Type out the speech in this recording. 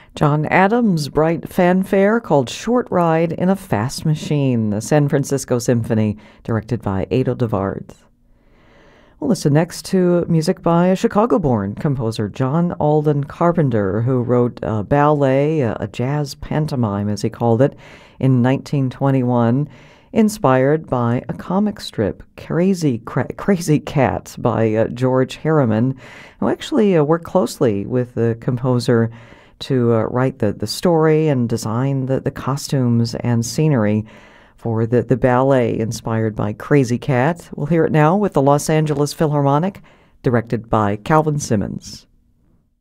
John Adams' bright fanfare called Short Ride in a Fast Machine, the San Francisco Symphony, directed by Ado DeVard. We'll listen next to music by a Chicago-born composer, John Alden Carpenter, who wrote a ballet, a jazz pantomime, as he called it, in 1921, inspired by a comic strip, Crazy Cat, by George Harriman, who actually worked closely with the composer to write the story and design the costumes and scenery for the ballet inspired by Crazy Cat. We'll hear it now with the Los Angeles Philharmonic, directed by Calvin Simmons.